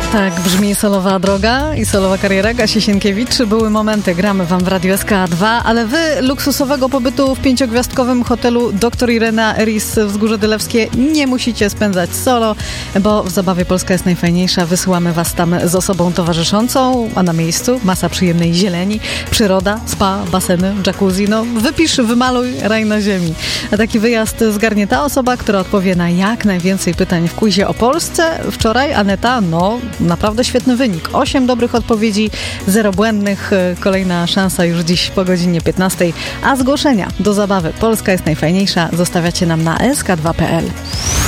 Tak brzmi solowa droga i solowa kariera Kasi Sienkiewicz. Były momenty, gramy wam w Radiu SK2, ale wy luksusowego pobytu w 5-gwiazdkowym hotelu Dr. Irena Eris Wzgórze Dylewskie nie musicie spędzać solo, bo w Zabawie Polska jest najfajniejsza. Wysyłamy was tam z osobą towarzyszącą, a na miejscu masa przyjemnej zieleni, przyroda, spa, baseny, jacuzzi. No wypisz, wymaluj raj na ziemi. A taki wyjazd zgarnie ta osoba, która odpowie na jak najwięcej pytań w quizie o Polsce. Wczoraj Aneta, naprawdę świetny wynik. 8 dobrych odpowiedzi, 0 błędnych. Kolejna szansa już dziś po godzinie 15. A zgłoszenia do Zabawy Polska jest najfajniejsza zostawiacie nam na sk2.pl.